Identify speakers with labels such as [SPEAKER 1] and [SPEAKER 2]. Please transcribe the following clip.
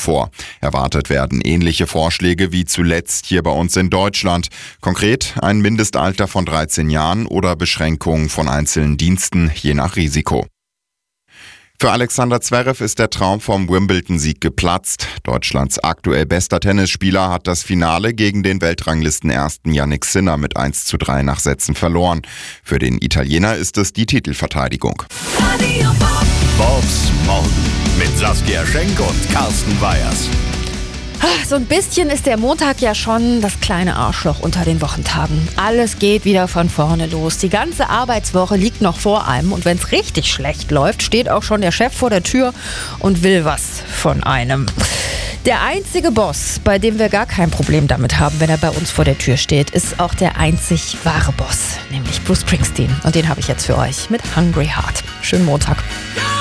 [SPEAKER 1] vor. Erwartet werden ähnliche Vorschläge wie zuletzt hier bei uns in Deutschland. Konkret ein Mindestalter von 13 Jahren oder Beschränkungen von einzelnen Diensten, je nach Risiko. Für Alexander Zverev ist der Traum vom Wimbledon-Sieg geplatzt. Deutschlands aktuell bester Tennisspieler hat das Finale gegen den Weltranglisten-Ersten Jannik Sinner mit 1:3 nach Sätzen verloren. Für den Italiener ist es die Titelverteidigung.
[SPEAKER 2] Bobs Morgen mit Saskia Schenk und Carsten Weyers.
[SPEAKER 3] So ein bisschen ist der Montag ja schon das kleine Arschloch unter den Wochentagen. Alles geht wieder von vorne los. Die ganze Arbeitswoche liegt noch vor einem und wenn es richtig schlecht läuft, steht auch schon der Chef vor der Tür und will was von einem. Der einzige Boss, bei dem wir gar kein Problem damit haben, wenn er bei uns vor der Tür steht, ist auch der einzig wahre Boss, nämlich Bruce Springsteen. Und den habe ich jetzt für euch mit Hungry Heart. Schönen Montag.